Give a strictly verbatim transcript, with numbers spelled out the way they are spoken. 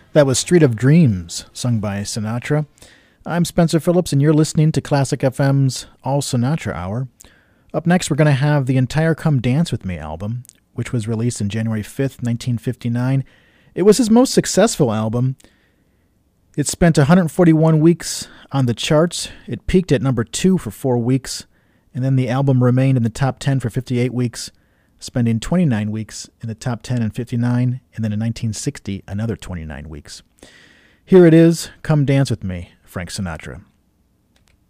That was Street of Dreams, sung by Sinatra. I'm Spencer Phillips, and you're listening to Classic F M's All Sinatra Hour. Up next, we're going to have the entire Come Dance With Me album, which was released on January fifth, nineteen fifty-nine. It was his most successful album. It spent one hundred forty-one weeks on the charts. It peaked at number two for four weeks, and then the album remained in the top ten for fifty-eight weeks, spending twenty-nine weeks in the top ten in fifty-nine, and then in nineteen sixty, another twenty-nine weeks. Here it is, Come Dance With Me, Frank Sinatra.